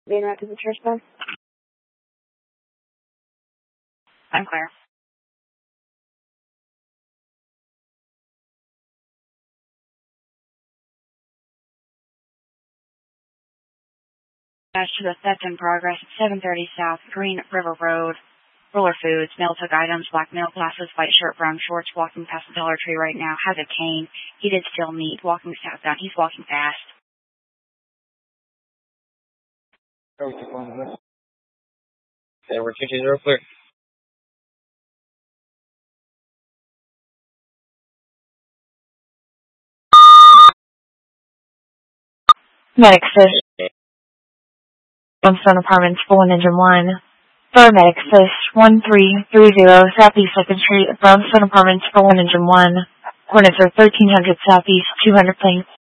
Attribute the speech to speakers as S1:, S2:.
S1: Being right to the church bus?
S2: I'm clear. Dash to the theft in progress at 730 South Green River Road. Roller Foods, mail took items, black male glasses, white shirt, brown shorts, walking past the Dollar Tree right now, has a cane. He did steal meat, walking southbound. He's walking fast.
S3: Oh, what's your phone number? Okay, we're 220 clear.
S4: Medic says Brownstone Apartments, Full Engine 1. Paramedic says 1330 Southeast 2nd Street, Brownstone Apartments, Full Engine 1. Coordinates are 1300 Southeast, 200 planes.